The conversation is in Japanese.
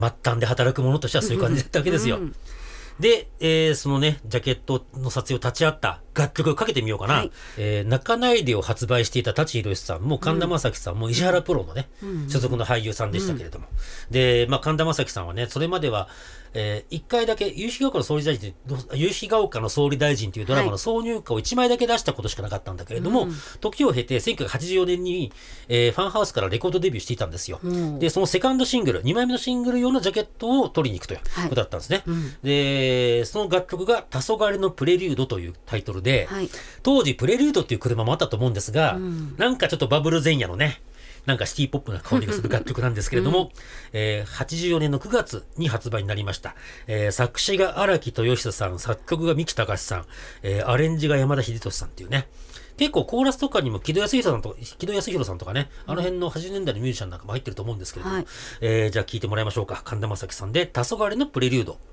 末端で働く者としてはそういう感じだったわけですよ。で、そのね、ジャケットの撮影を立ち会った楽曲をかけてみようかな。 はい、 泣かないでを発売していた舘ひろしさんも神田正輝さんも石原プロのね、所属の俳優さんでしたけれども。で、神田正輝さんはね、それまでは、一回だけ夕日が丘の総理大臣というドラマの挿入歌を1枚だけ出したことしかなかったんだけれども、時を経て1984年に、ファンハウスからレコードデビューしていたんですよ。で、そのセカンドシングル、2枚目のシングル用のジャケットを取りに行くということだったんですね。で、その楽曲が黄昏のプレリュードというタイトルで、当時プレリュードっていう車もあったと思うんですが、なんかちょっとバブル前夜のね、なんかシティポップな香りがする楽曲なんですけれども、84年の9月に発売になりました。作詞が荒木豊久さん、作曲が三木隆さん、アレンジが山田秀俊さんっていうね、結構コーラスとかにも木戸康弘さんとかね、あの辺の80年代のミュージシャンなんかも入ってると思うんですけれども、じゃあ聴いてもらいましょうか。神田正輝さんで黄昏のプレリュード。